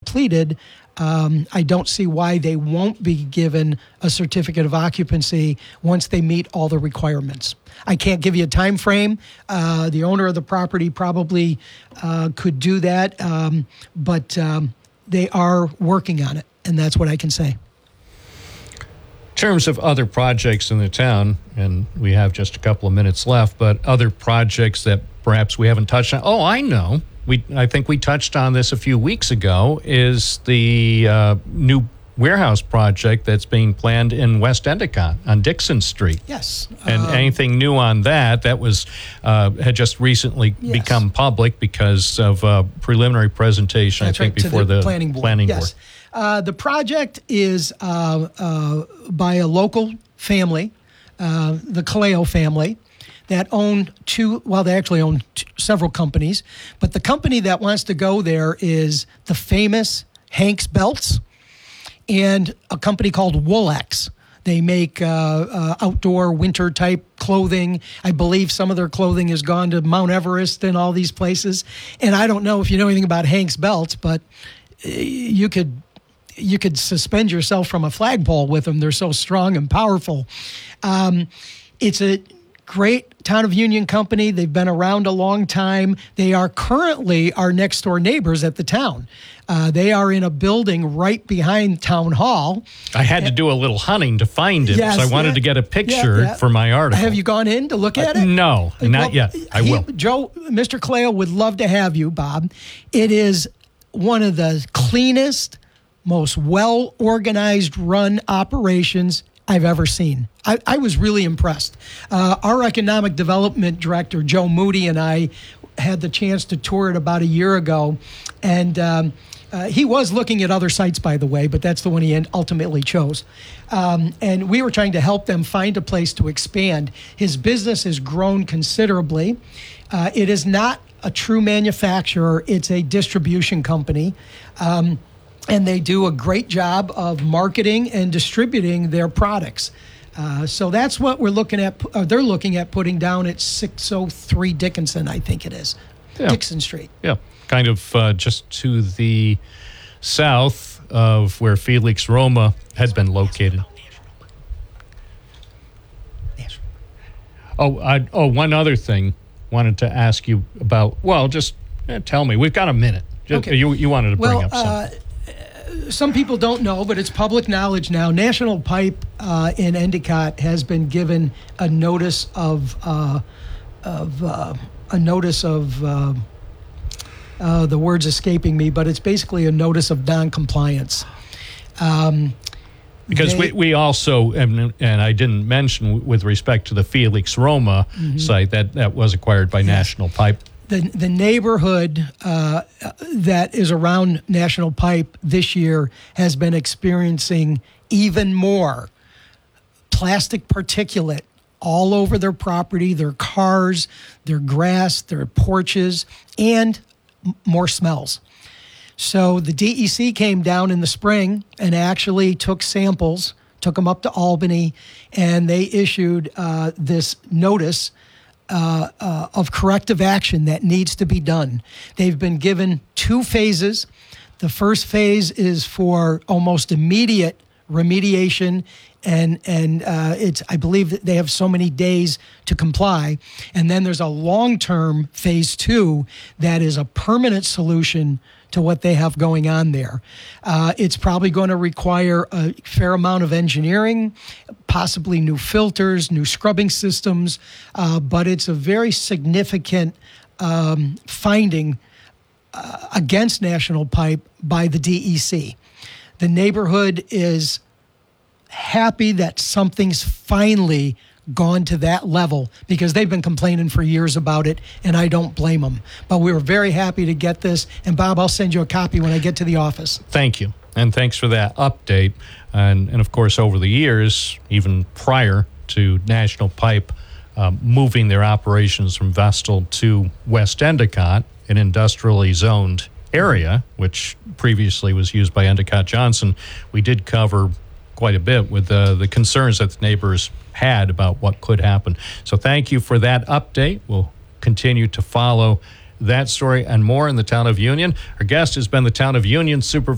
completed, I don't see why they won't be given a certificate of occupancy once they meet all the requirements. I can't give you a time frame. The owner of the property probably could do that, but they are working on it, and that's what I can say. In terms of other projects in the town, and we have just a couple of minutes left, but other projects that perhaps we haven't touched on. Oh, I know. I think we touched on this a few weeks ago, is the new warehouse project that's being planned in West Endicott on Dixon Street. Yes. And anything new on that? That was had just recently become public because of a preliminary presentation, That's I think, right, before the planning board. Yes. The project is by a local family, the Kaleo family, that own they actually own several companies, but the company that wants to go there is the famous Hanks Belts and a company called Woolex. They make outdoor winter type clothing. I believe some of their clothing has gone to Mount Everest and all these places. And I don't know if you know anything about Hanks Belts, but you could suspend yourself from a flagpole with them. They're so strong and powerful. It's a great Town of Union company. They've been around a long time. They are currently our next door neighbors at the town. They are in a building right behind Town Hall. I had to do a little hunting to find it, so I wanted to get a picture for my article. Have you gone in to look at it? No, not yet. I will. Mr. Kaleo would love to have you, Bob. It is one of the cleanest, most well-organized run operations I've ever seen. I was really impressed. Our economic development director, Joe Moody, and I had the chance to tour it about a year ago. And he was looking at other sites, by the way, but that's the one he ultimately chose. And we were trying to help them find a place to expand. His business has grown considerably. It is not a true manufacturer. It's a distribution company. And they do a great job of marketing and distributing their products. So that's what we're looking at. They're looking at putting down at 603 Dickinson, I think it is. Yeah. Dixon Street. Yeah, kind of just to the south of where Felix Roma had been located. One other thing wanted to ask you about. Well, just tell me. We've got a minute. Okay. You wanted to bring up something. Some people don't know, but it's public knowledge now. National Pipe in Endicott has been given a notice of the word's escaping me, but it's basically a notice of non-compliance. Because we also, and I didn't mention with respect to the Felix Roma site, that was acquired by National Pipe. The neighborhood that is around National Pipe this year has been experiencing even more plastic particulate all over their property, their cars, their grass, their porches, and more smells. So the DEC came down in the spring and actually took samples, took them up to Albany, and they issued this notice of corrective action that needs to be done. They've been given 2 phases. The first phase is for almost immediate remediation, and it's, I believe that they have so many days to comply. And then there's a long-term phase 2 that is a permanent solution to what they have going on there. It's probably going to require a fair amount of engineering, possibly new filters, new scrubbing systems, but it's a very significant finding against National Pipe by the DEC. The neighborhood is happy that something's finally gone to that level, because they've been complaining for years about it, and I don't blame them. But we were very happy to get this. And Bob, I'll send you a copy when I get to the office. Thank you. And thanks for that update. And of course, over the years, even prior to National Pipe moving their operations from Vestal to West Endicott, an industrially zoned area, which previously was used by Endicott Johnson, we did cover quite a bit with the concerns that the neighbors had about what could happen. So thank you for that update. We'll continue to follow that story and more in the Town of Union. Our guest has been the Town of Union Supervisor